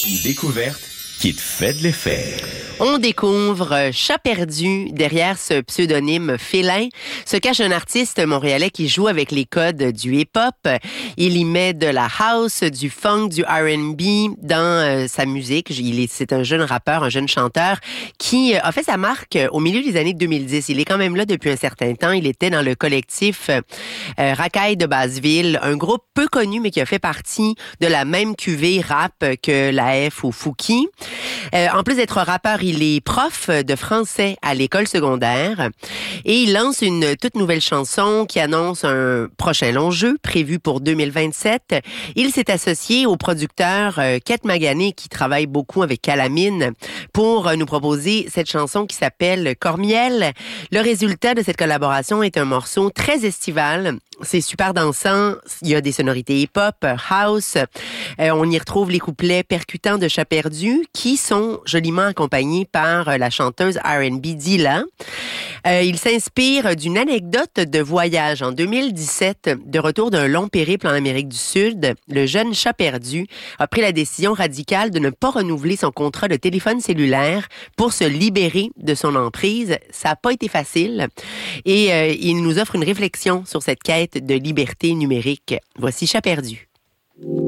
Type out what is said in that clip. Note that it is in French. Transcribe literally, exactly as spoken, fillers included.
Une découverte qui te fait de l'effet. On découvre Chat perdu. Derrière ce pseudonyme félin se cache un artiste montréalais qui joue avec les codes du hip-hop. Il y met de la house, du funk, du R and B dans euh, sa musique. Il est, c'est un jeune rappeur, un jeune chanteur qui a fait sa marque au milieu des années deux mille dix. Il est quand même là depuis un certain temps. Il était dans le collectif euh, Racaille de Basseville, un groupe peu connu mais qui a fait partie de la même cuvée rap que la F ou Fouki. Euh, en plus d'être rappeur, il est prof de français à l'école secondaire et il lance une toute nouvelle chanson qui annonce un prochain long jeu prévu pour deux mille vingt-sept. Il s'est associé au producteur euh, Kate Magané qui travaille beaucoup avec Calamine pour euh, nous proposer cette chanson qui s'appelle Cormiel. Le résultat de cette collaboration est un morceau très estival. C'est super dansant. Il y a des sonorités hip-hop, house. Euh, on y retrouve les couplets percutants de Chat perdu qui sont joliment accompagnés par la chanteuse R and B Dilla. Euh, il s'inspire d'une anecdote de voyage en deux mille dix-sept. De retour d'un long périple en Amérique du Sud, le jeune Chat perdu a pris la décision radicale de ne pas renouveler son contrat de téléphone cellulaire pour se libérer de son emprise. Ça n'a pas été facile. Et euh, il nous offre une réflexion sur cette quête de liberté numérique. Voici Chat perdu.